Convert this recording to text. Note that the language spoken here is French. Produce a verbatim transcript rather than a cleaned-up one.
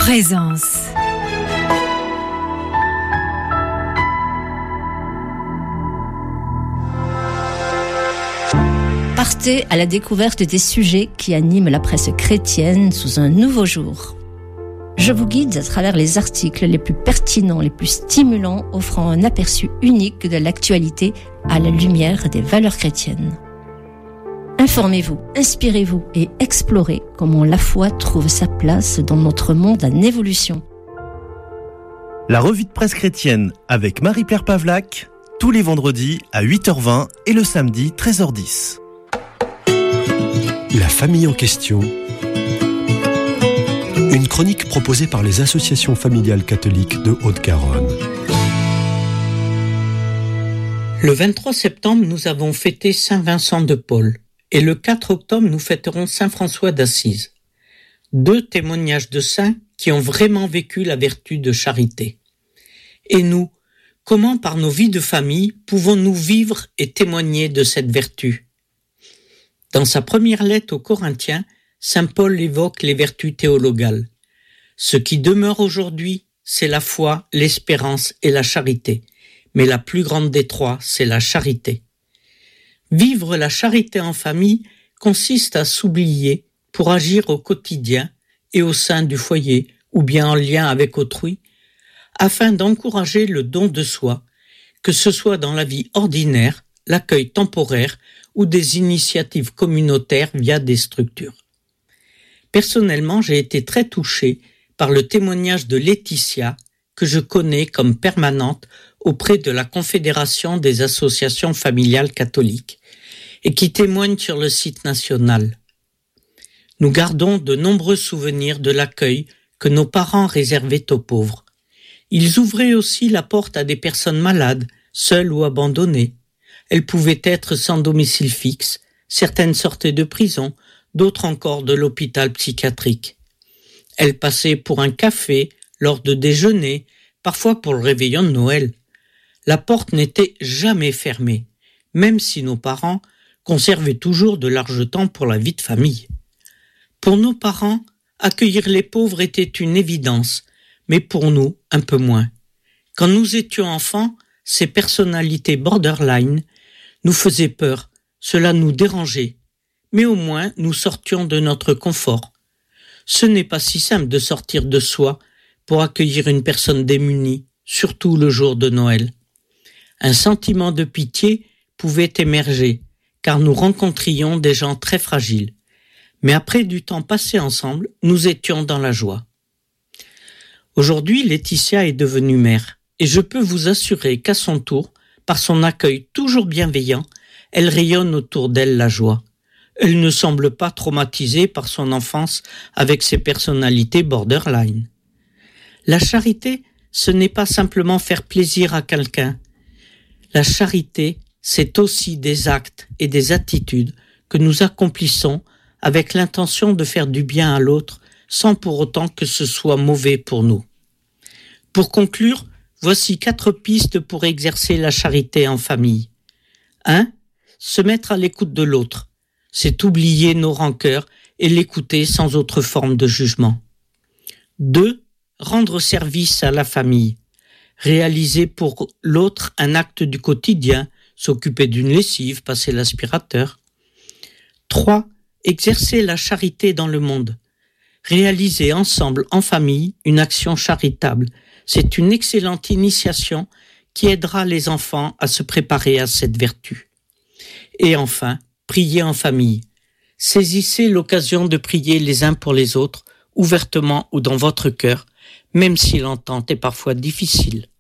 Présence. Partez à la découverte des sujets qui animent la presse chrétienne sous un nouveau jour. Je vous guide à travers les articles les plus pertinents, les plus stimulants, offrant un aperçu unique de l'actualité à la lumière des valeurs chrétiennes. Informez-vous, inspirez-vous et explorez comment la foi trouve sa place dans notre monde en évolution. La revue de presse chrétienne avec Marie-Pierre Pavlac, tous les vendredis à huit heures vingt et le samedi treize heures dix. La famille en question. Une chronique proposée par les associations familiales catholiques de Haute-Garonne. Le vingt-trois septembre, nous avons fêté Saint Vincent de Paul et le quatre octobre, nous fêterons Saint François d'Assise. Deux témoignages de saints qui ont vraiment vécu la vertu de charité. Et nous, comment par nos vies de famille pouvons-nous vivre et témoigner de cette vertu ? Dans sa première lettre aux Corinthiens, Saint Paul évoque les vertus théologales. Ce qui demeure aujourd'hui, c'est la foi, l'espérance et la charité. Mais la plus grande des trois, c'est la charité. Vivre la charité en famille consiste à s'oublier pour agir au quotidien et au sein du foyer ou bien en lien avec autrui, afin d'encourager le don de soi, que ce soit dans la vie ordinaire, l'accueil temporaire ou des initiatives communautaires via des structures. Personnellement, j'ai été très touché par le témoignage de Laetitia, que je connais comme permanente auprès de la Confédération des associations familiales catholiques, et qui témoigne sur le site national. Nous gardons de nombreux souvenirs de l'accueil que nos parents réservaient aux pauvres. Ils ouvraient aussi la porte à des personnes malades, seules ou abandonnées. Elles pouvaient être sans domicile fixe, certaines sortaient de prison, d'autres encore de l'hôpital psychiatrique. Elles passaient pour un café, lors de déjeuner, parfois pour le réveillon de Noël. La porte n'était jamais fermée, même si nos parents conservaient toujours de large temps pour la vie de famille. Pour nos parents, accueillir les pauvres était une évidence, mais pour nous, un peu moins. Quand nous étions enfants, ces personnalités borderline nous faisaient peur, cela nous dérangeait, mais au moins nous sortions de notre confort. Ce n'est pas si simple de sortir de soi pour accueillir une personne démunie, surtout le jour de Noël. Un sentiment de pitié pouvait émerger, car nous rencontrions des gens très fragiles. Mais après du temps passé ensemble, nous étions dans la joie. Aujourd'hui, Laetitia est devenue mère, et je peux vous assurer qu'à son tour, par son accueil toujours bienveillant, elle rayonne autour d'elle la joie. Elle ne semble pas traumatisée par son enfance avec ses personnalités borderline. La charité, ce n'est pas simplement faire plaisir à quelqu'un. La charité, c'est aussi des actes et des attitudes que nous accomplissons avec l'intention de faire du bien à l'autre sans pour autant que ce soit mauvais pour nous. Pour conclure, voici quatre pistes pour exercer la charité en famille. un. Se mettre à l'écoute de l'autre. C'est oublier nos rancœurs et l'écouter sans autre forme de jugement. deux. Rendre service à la famille. Réaliser pour l'autre un acte du quotidien, s'occuper d'une lessive, passer l'aspirateur. trois. Exercer la charité dans le monde. Réaliser ensemble, en famille, une action charitable. C'est une excellente initiation qui aidera les enfants à se préparer à cette vertu. Et enfin, prier en famille. Saisissez l'occasion de prier les uns pour les autres, ouvertement ou dans votre cœur, même si l'entente est parfois difficile.